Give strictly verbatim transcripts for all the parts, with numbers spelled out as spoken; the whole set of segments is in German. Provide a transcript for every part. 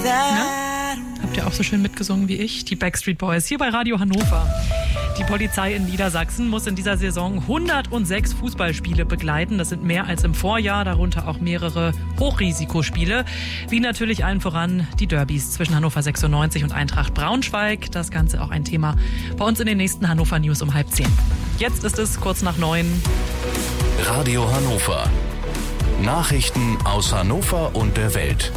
Na? Habt ihr auch so schön mitgesungen wie ich? Die Backstreet Boys hier bei Radio Hannover. Die Polizei in Niedersachsen muss in dieser Saison hundertsechs Fußballspiele begleiten. Das sind mehr als im Vorjahr, darunter auch mehrere Hochrisikospiele. Wie natürlich allen voran die Derbys zwischen Hannover sechsundneunzig und Eintracht Braunschweig. Das Ganze auch ein Thema bei uns in den nächsten Hannover News um halb zehn. Jetzt ist es kurz nach neun. Radio Hannover. Nachrichten aus Hannover und der Welt.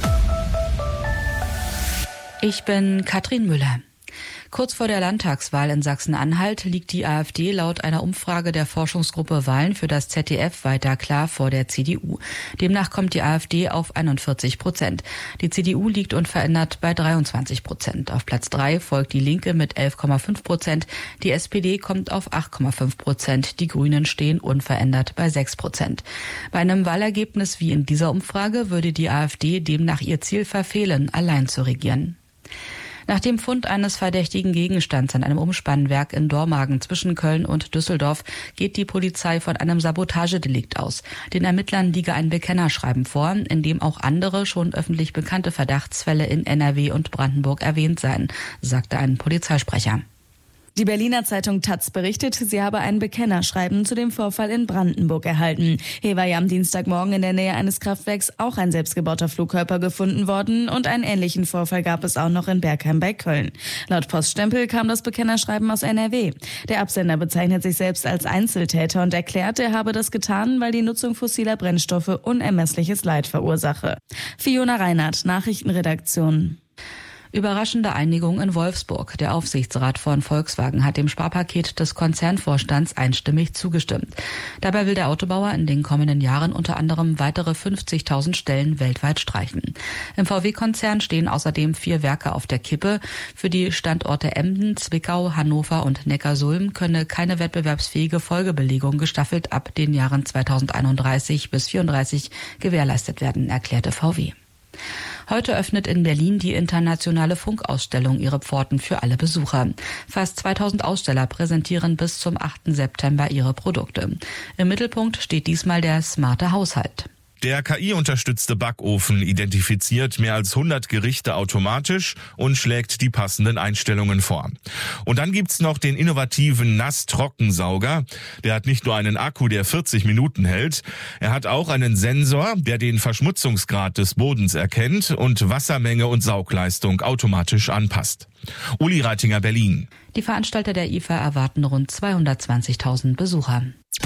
Ich bin Katrin Müller. Kurz vor der Landtagswahl in Sachsen-Anhalt liegt die AfD laut einer Umfrage der Forschungsgruppe Wahlen für das Z D F weiter klar vor der C D U. Demnach kommt die AfD auf einundvierzig Prozent. Die C D U liegt unverändert bei dreiundzwanzig Prozent. Auf Platz drei folgt die Linke mit elf Komma fünf Prozent. Die S P D kommt auf acht Komma fünf Prozent. Die Grünen stehen unverändert bei sechs Prozent. Bei einem Wahlergebnis wie in dieser Umfrage würde die AfD demnach ihr Ziel verfehlen, allein zu regieren. Nach dem Fund eines verdächtigen Gegenstands an einem Umspannwerk in Dormagen zwischen Köln und Düsseldorf geht die Polizei von einem Sabotagedelikt aus. Den Ermittlern liege ein Bekennerschreiben vor, in dem auch andere schon öffentlich bekannte Verdachtsfälle in N R W und Brandenburg erwähnt seien, sagte ein Polizeisprecher. Die Berliner Zeitung Taz berichtet, sie habe ein Bekennerschreiben zu dem Vorfall in Brandenburg erhalten. Hier war ja am Dienstagmorgen in der Nähe eines Kraftwerks auch ein selbstgebauter Flugkörper gefunden worden und einen ähnlichen Vorfall gab es auch noch in Bergheim bei Köln. Laut Poststempel kam das Bekennerschreiben aus N R W. Der Absender bezeichnet sich selbst als Einzeltäter und erklärt, er habe das getan, weil die Nutzung fossiler Brennstoffe unermessliches Leid verursache. Fiona Reinhardt, Nachrichtenredaktion. Überraschende Einigung in Wolfsburg. Der Aufsichtsrat von Volkswagen hat dem Sparpaket des Konzernvorstands einstimmig zugestimmt. Dabei will der Autobauer in den kommenden Jahren unter anderem weitere fünfzigtausend Stellen weltweit streichen. Im V W-Konzern stehen außerdem vier Werke auf der Kippe. Für die Standorte Emden, Zwickau, Hannover und Neckarsulm könne keine wettbewerbsfähige Folgebelegung gestaffelt ab den Jahren zweitausendeinunddreißig bis vierunddreißig gewährleistet werden, erklärte V W. Heute öffnet in Berlin die internationale Funkausstellung ihre Pforten für alle Besucher. Fast zweitausend Aussteller präsentieren bis zum achten September ihre Produkte. Im Mittelpunkt steht diesmal der smarte Haushalt. Der K I-unterstützte Backofen identifiziert mehr als hundert Gerichte automatisch und schlägt die passenden Einstellungen vor. Und dann gibt's noch den innovativen Nass-Trockensauger. Der hat nicht nur einen Akku, der vierzig Minuten hält, er hat auch einen Sensor, der den Verschmutzungsgrad des Bodens erkennt und Wassermenge und Saugleistung automatisch anpasst. Uli Reitinger, Berlin. Die Veranstalter der I F A erwarten rund zweihundertzwanzigtausend Besucher.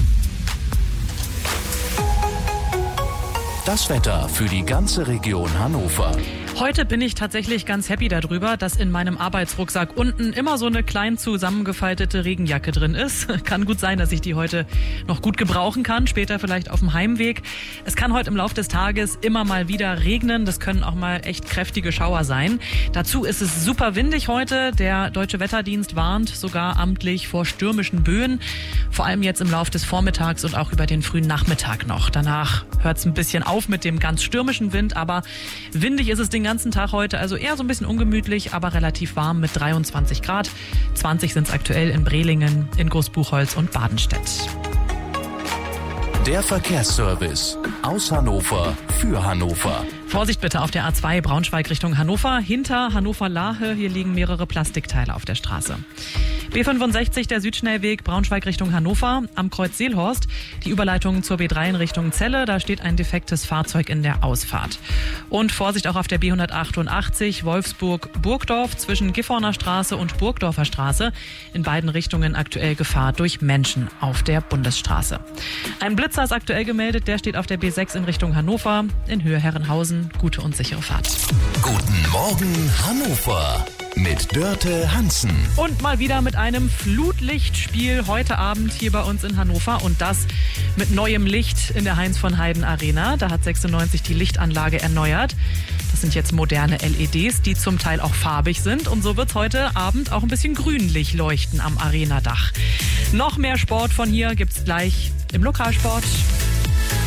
Das Wetter für die ganze Region Hannover. Heute bin ich tatsächlich ganz happy darüber, dass in meinem Arbeitsrucksack unten immer so eine klein zusammengefaltete Regenjacke drin ist. Kann gut sein, dass ich die heute noch gut gebrauchen kann, später vielleicht auf dem Heimweg. Es kann heute im Laufe des Tages immer mal wieder regnen. Das können auch mal echt kräftige Schauer sein. Dazu ist es super windig heute. Der Deutsche Wetterdienst warnt sogar amtlich vor stürmischen Böen. Vor allem jetzt im Laufe des Vormittags und auch über den frühen Nachmittag noch. Danach hört es ein bisschen auf mit dem ganz stürmischen Wind, aber windig ist es den ganzen Tag heute, also eher so ein bisschen ungemütlich, aber relativ warm mit dreiundzwanzig Grad. zwanzig sind es aktuell in Brelingen, in Großbuchholz und Badenstedt. Der Verkehrsservice aus Hannover für Hannover. Vorsicht bitte auf der A zwei Braunschweig Richtung Hannover. Hinter Hannover-Lahe, hier liegen mehrere Plastikteile auf der Straße. B fünfundsechzig, der Südschnellweg Braunschweig Richtung Hannover, am Kreuz Seelhorst. Die Überleitung zur B drei in Richtung Celle, da steht ein defektes Fahrzeug in der Ausfahrt. Und Vorsicht auch auf der B hundertachtundachtzig Wolfsburg-Burgdorf zwischen Gifhorner Straße und Burgdorfer Straße. In beiden Richtungen aktuell Gefahr durch Menschen auf der Bundesstraße. Ein Blitzer ist aktuell gemeldet, der steht auf der B sechs in Richtung Hannover, in Höhe Herrenhausen. Gute und sichere Fahrt. Guten Morgen Hannover mit Dörte Hansen. Und mal wieder mit einem Flutlichtspiel heute Abend hier bei uns in Hannover. Und das mit neuem Licht in der Heinz von Heiden Arena. Da hat sechsundneunzig die Lichtanlage erneuert. Das sind jetzt moderne L E Ds, die zum Teil auch farbig sind. Und so wird es heute Abend auch ein bisschen grünlich leuchten am Arenadach. Noch mehr Sport von hier gibt's gleich im Lokalsport.